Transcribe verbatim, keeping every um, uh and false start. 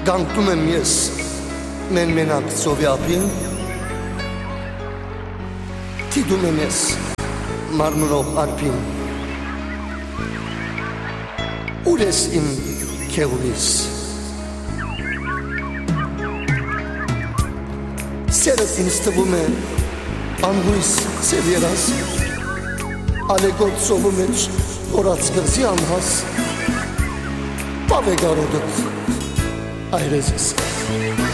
Գանկտում եմ ես մեն մենակ ծովի ափին, Տիդում եմ ես մարմնով արփին, Ուր ես իմ քեղուրիս, Սերդ ինձ թվում է անհույս ծև երաս, Ալեգոտ ծովու մեջ օրած կղզի անհաս, Պավ է գարոդըտ այրեզս